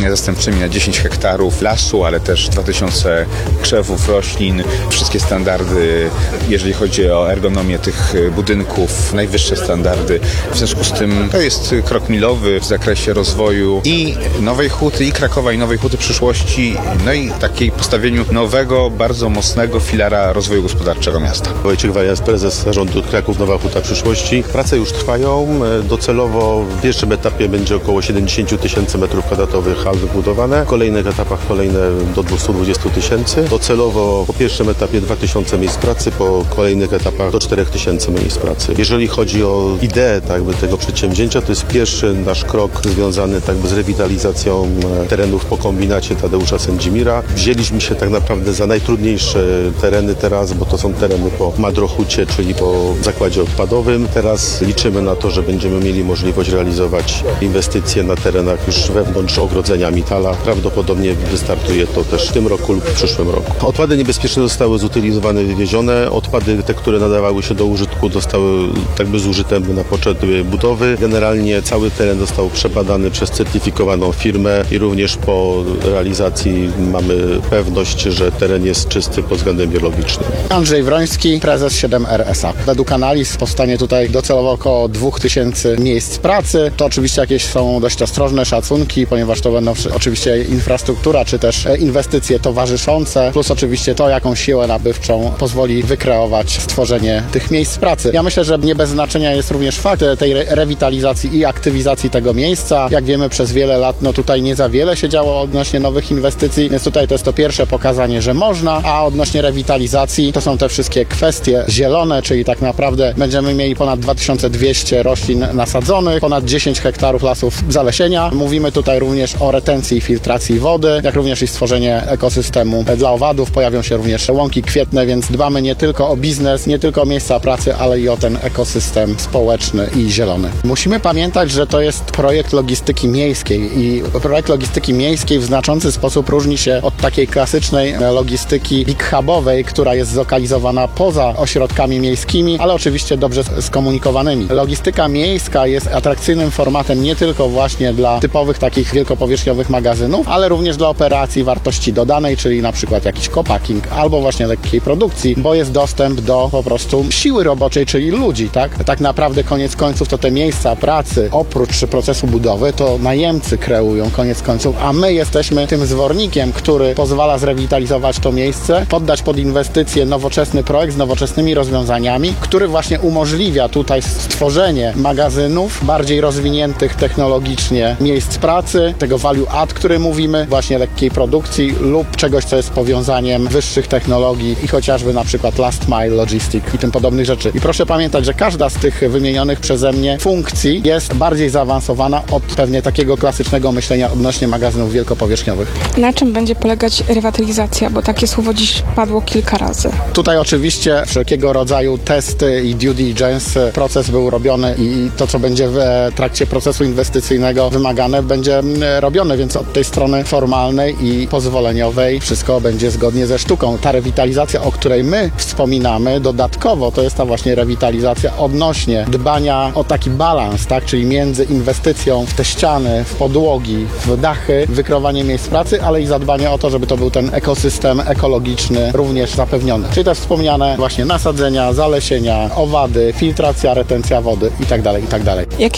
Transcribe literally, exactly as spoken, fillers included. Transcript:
nasadzeniami zastępczymi na dziesięć hektarów lasu, ale też dwa tysiące krzewów, roślin, wszystkie standardy, jeżeli chodzi o ergonomię tych budynków, najwyższe standardy. W związku z tym to jest krok milowy w zakresie rozwoju i Nowej Huty, i Krakowa, i Nowej Huty przyszłości, no i takiej postawieniu nowego, bardzo mocnego filara rozwoju gospodarczego miasta. Wojciech Wajas, prezes zarządu Kraków Nowa Huta przyszłości. Prace już trwają. Docelowo w pierwszym etapie będzie około siedemdziesiąt tysięcy metrów kwadratowych hal wybudowane. W kolejnych etapach kolejne do dwieście dwadzieścia tysięcy. Docelowo po pierwszym etapie dwa tysiące miejsc pracy, po kolejnych etapach do cztery tysiące miejsc pracy. Jeżeli chodzi o ideę tak by tego przedsięwzięcia, to jest pierwszy nasz krok związany tak by z rewitalizacją terenów po kombinacie Tadeusza Sędzimira. Wzięliśmy się tak naprawdę za najtrudniejsze tereny teraz, bo to są tereny po Madrohucie, czyli po zakładzie odpadowym. Teraz liczymy na to, że będziemy mieli możliwość realizować inwestycje na terenach już wewnątrz ogrodzenia Mitala. Prawdopodobnie wystartuje to też w tym roku lub w przyszłym roku. Odpady niebezpieczne zostały zutylizowane, wywiezione. Odpady, te, które nadawały się do użytku, zostały tak by zużyte na potrzeby budowy. Generalnie cały teren został przebadany przez certyfikowaną firmę i również po realizacji mamy pewność, że teren jest czysty pod względem biologicznym. Andrzej Wroński, prezes siedem R S A. Według analiz powstanie tutaj docelowo około dwa tysiące miejsc pracy. To oczywiście jakieś są dość ostrożne szacunki, ponieważ to będą oczywiście infrastruktura, czy też inwestycje towarzyszące, plus oczywiście to, jaką siłę nabywczą pozwoli wykreować stworzenie tych miejsc pracy. Ja myślę, że nie bez znaczenia jest również fakt tej rewitalizacji i aktywizacji tego miejsca. Jak wiemy, przez wiele lat no tutaj nie za wiele się działo odnośnie nowych inwestycji, więc tutaj to jest to pierwsze pokazanie, że można, a odnośnie rewitalizacji to są te wszystkie kwestie zielone, czyli tak naprawdę będziemy mieli ponad dwa tysiące dwieście roślin nasadzonych, ponad dziesięć hektarów lasów zalesienia. Mówimy tutaj również o retencji i filtracji wody, jak również i stworzenie ekosystemu dla owadów. Pojawią się również łąki kwietne, więc dbamy nie tylko o biznes, nie tylko o miejsca pracy, ale i o ten ekosystem społeczny i zielony. Musimy pamiętać, że to jest projekt logistyki miejskiej i projekt logistyki miejskiej w znaczący sposób różni się od takiej klasycznej logistyki big hubowej, która jest zlokalizowana poza ośrodkami miejskimi, ale oczywiście dobrze skomunikowanymi. Logistyka miejska jest atrakcyjnym formatem nie tylko właśnie dla typowych takich wielkopowierzchniowych magazynów, ale również dla operacji wartości dodanej, czyli na przykład jakiś co-packing albo właśnie lekkiej produkcji, bo jest dostęp do po prostu siły roboczej, czyli ludzi, tak? Tak naprawdę koniec końców to te miejsca pracy oprócz procesu budowy to najemcy kreują koniec końców, a my jesteśmy tym zwornikiem, który pozwala zrewitalizować to miejsce, poddać pod inwestycje nowoczesny projekt z nowoczesnymi rozwiązaniami, który właśnie umożliwia tutaj stworzenie magazynów bardziej rozwiniętych technologicznie miejsc pracy, tego value add, który mówimy, właśnie lekkiej produkcji lub czegoś, co jest powiązaniem wyższych technologii i chociażby na przykład last mile logistic i tym podobnych rzeczy. I proszę pamiętać, że każda z tych wymienionych przeze mnie funkcji jest bardziej zaawansowana od pewnie takiego klasycznego myślenia odnośnie magazynów wielkopowierzchniowych. Na czym będzie polegać rewitalizacja, bo takie słowo dziś padło kilka razy. Tutaj oczywiście wszelkiego rodzaju testy i due diligence, proces był robiony i to, co będzie w trakcie procesu inwestycyjnego wymagane, będzie robione, więc od tej strony formalnej i pozwoleniowej wszystko będzie zgodnie ze sztuką. Ta rewitalizacja, o której my wspominamy dodatkowo, to jest ta właśnie rewitalizacja odnośnie dbania o taki balans, tak, czyli między inwestycją w te ściany, w podłogi, w dachy, wykreowanie miejsc pracy, ale i zadbanie o to, żeby to był ten ekosystem ekologiczny również zapewniony. Czyli te wspomniane właśnie nasadzenia, zalesienia, owady, filtracja, retencja wody itd., itd.